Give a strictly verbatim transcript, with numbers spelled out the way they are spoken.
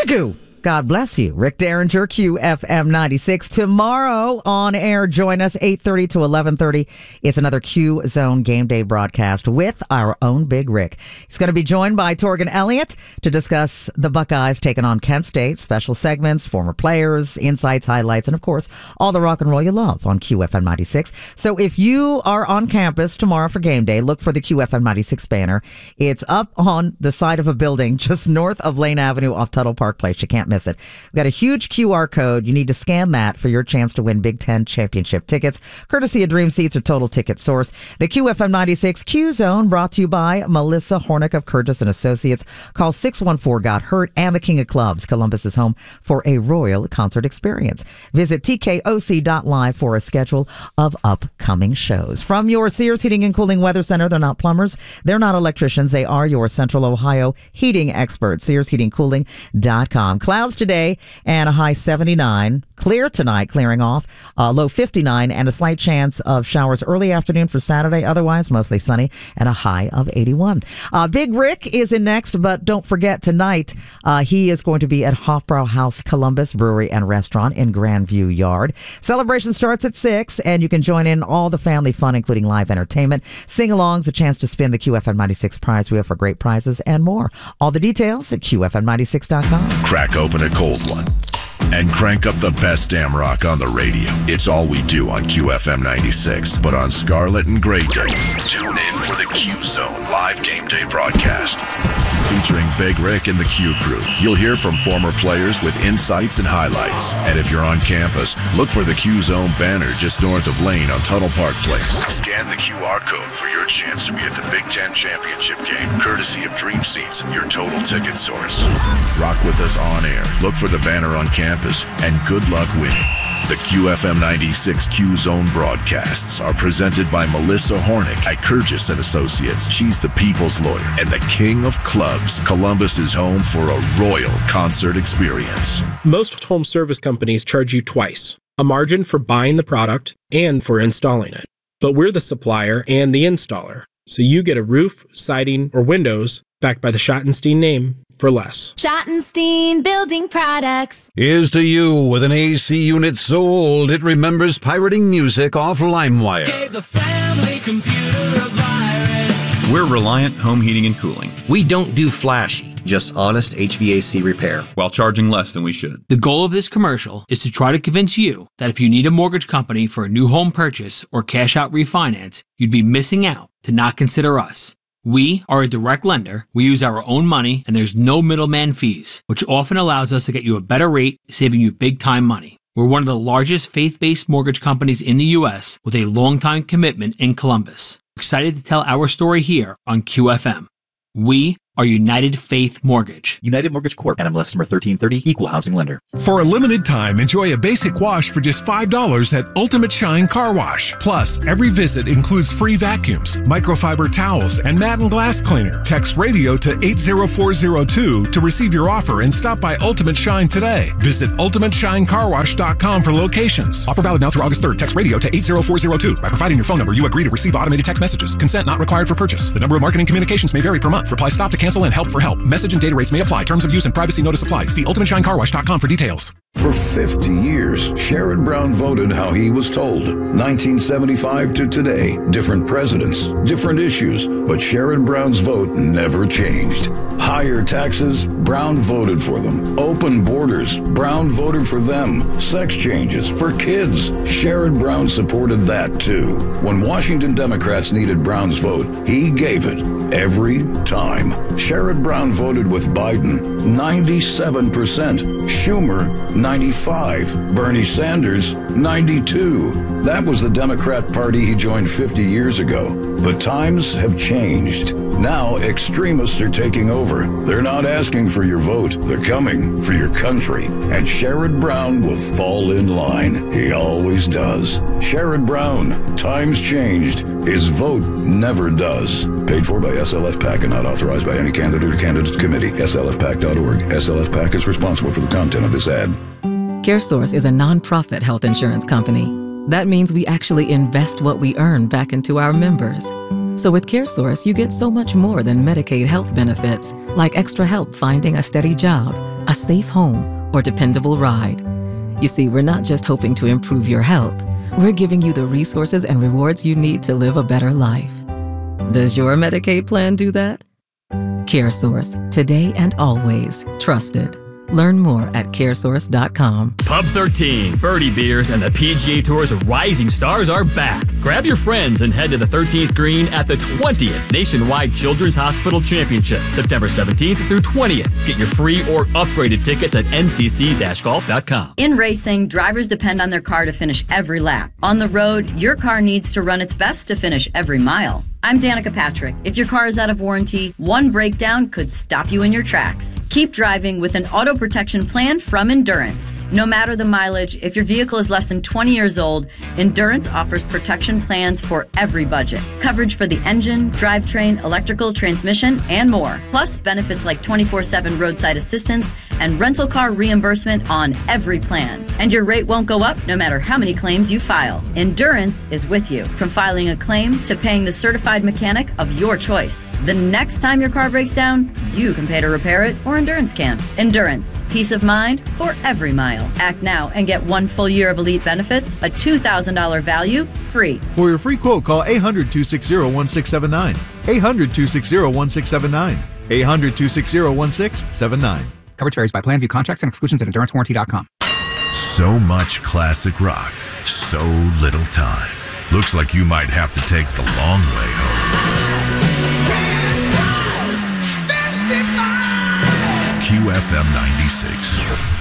Chagoo. God bless you. Rick Derringer, Q F M ninety-six. Tomorrow on air, join us eight thirty to eleven thirty. It's another Q Zone Game Day broadcast with our own Big Rick. He's going to be joined by Torgan Elliott to discuss the Buckeyes taking on Kent State, special segments, former players, insights, highlights, and of course, all the rock and roll you love on Q F M ninety-six. So if you are on campus tomorrow for game day, look for the Q F M ninety-six banner. It's up on the side of a building just north of Lane Avenue off Tuttle Park Place. You can't miss it. We've got a huge Q R code. You need to scan that for your chance to win Big Ten championship tickets, courtesy of Dream Seats or Total Ticket Source. The Q F M ninety-six Q Zone brought to you by Melissa Hornick of Curtis and Associates. Call six one four got hurt and the King of Clubs. Columbus is home for a royal concert experience. Visit T K O C dot live for a schedule of upcoming shows. From your Sears Heating and Cooling Weather Center, they're not plumbers, they're not electricians, they are your Central Ohio heating experts. Sears Heating Cooling dot com. Clouds today and a high seventy-nine. Clear tonight, clearing off. Uh, low fifty-nine and a slight chance of showers early afternoon for Saturday. Otherwise, mostly sunny and a high of eighty-one. Uh, Big Rick is in next, but don't forget tonight uh, he is going to be at Hofbrau House Columbus Brewery and Restaurant in Grandview Yard. Celebration starts at six, and you can join in all the family fun, including live entertainment, sing-alongs, a chance to spin the Q F M ninety-six prize wheel for great prizes, and more. All the details at Q F M ninety-six dot com. Crack open a cold one and crank up the best damn rock on the radio. It's all we do on Q F M ninety-six. But on Scarlet and Gray Day, tune in for the Q Zone live game day broadcast. Featuring Big Rick and the Q Crew. You'll hear from former players with insights and highlights. And if you're on campus, look for the Q Zone banner just north of Lane on Tuttle Park Place. Scan the Q R code for your chance to be at the Big Ten Championship game, courtesy of Dream Seats, your Total Ticket Source. Rock with us on air. Look for the banner on campus, and good luck winning. The Q F M ninety-six Q Zone broadcasts are presented by Melissa Hornick at Curtis and Associates. She's the people's lawyer and the king of clubs. Columbus is home for a royal concert experience. Most home service companies charge you twice, a margin for buying the product and for installing it. But we're the supplier and the installer, so you get a roof, siding, or windows backed by the Schottenstein name for less. Schottenstein Building Products. Here's to you with an A C unit sold. It remembers pirating music off LimeWire. Gave the family computer a virus. We're Reliant Home Heating and Cooling. We don't do flashy, just honest H V A C repair, while charging less than we should. The goal of this commercial is to try to convince you that if you need a mortgage company for a new home purchase or cash out refinance, you'd be missing out to not consider us. We are a direct lender, we use our own money, and there's no middleman fees, which often allows us to get you a better rate, saving you big time money. We're one of the largest faith-based mortgage companies in the U S with a long-time commitment in Columbus. We're excited to tell our story here on Q F M. We are United Faith Mortgage. United Mortgage Corp. N M L S number thirteen thirty, Equal Housing Lender. For a limited time, enjoy a basic wash for just five dollars at Ultimate Shine Car Wash. Plus, every visit includes free vacuums, microfiber towels, and mat and glass cleaner. Text radio to eight zero four zero two to receive your offer and stop by Ultimate Shine today. Visit ultimate shine car wash dot com for locations. Offer valid now through August third. Text radio to eight zero four zero two. By providing your phone number, you agree to receive automated text messages. Consent not required for purchase. The number of marketing communications may vary per month. Reply stop to cancel and help for help. Message and data rates may apply. Terms of use and privacy notice apply. See ultimate shine car wash dot com for details. For fifty years, Sherrod Brown voted how he was told. nineteen seventy-five to today, different presidents, different issues, but Sherrod Brown's vote never changed. Higher taxes, Brown voted for them. Open borders, Brown voted for them. Sex changes for kids, Sherrod Brown supported that too. When Washington Democrats needed Brown's vote, he gave it every time. Sherrod Brown voted with Biden, ninety-seven percent. Schumer, ninety-five. Bernie Sanders, ninety-two. That was the Democrat Party he joined fifty years ago. But times have changed. Now extremists are taking over. They're not asking for your vote. They're coming for your country. And Sherrod Brown will fall in line. He always does. Sherrod Brown, times changed. His vote never does. Paid for by S L F PAC and not authorized by any candidate or candidate committee. S L F PAC dot org. S L F PAC is responsible for the content of this ad. CareSource is a nonprofit health insurance company. That means we actually invest what we earn back into our members. So with CareSource, you get so much more than Medicaid health benefits, like extra help finding a steady job, a a safe home, or dependable ride. You see, we're not just hoping to improve your health. We're giving you the resources and rewards you need to live a better life. Does your Medicaid plan do that? CareSource, today and always trusted. Learn more at caresource dot com. Pub thirteen, Birdie Beers, and the P G A Tour's rising stars are back. Grab your friends and head to the thirteenth green at the twentieth Nationwide Children's Hospital Championship, September seventeenth through twentieth. Get your free or upgraded tickets at N C C golf dot com. In racing, drivers depend on their car to finish every lap. On the road, your car needs to run its best to finish every mile. I'm Danica Patrick. If your car is out of warranty, one breakdown could stop you in your tracks. Keep driving with an auto protection plan from Endurance. No matter the mileage, if your vehicle is less than twenty years old, Endurance offers protection plans for every budget. Coverage for the engine, drivetrain, electrical, transmission, and more. Plus benefits like twenty-four seven roadside assistance and rental car reimbursement on every plan. And your rate won't go up no matter how many claims you file. Endurance is with you, from filing a claim to paying the certified mechanic of your choice. The next time your car breaks down, you can pay to repair it, or Endurance can. Endurance, peace of mind for every mile. Act now and get one full year of elite benefits, a two thousand dollars value, free. For your free quote, call eight hundred, two six zero, one six seven nine. eight hundred, two six zero, one six seven nine. eight hundred, two six zero, one six seven nine. Coverage varies by plan. View contracts and exclusions at endurance warranty dot com. So much classic rock, so little time. Looks like you might have to take the long way home. Q F M ninety-six.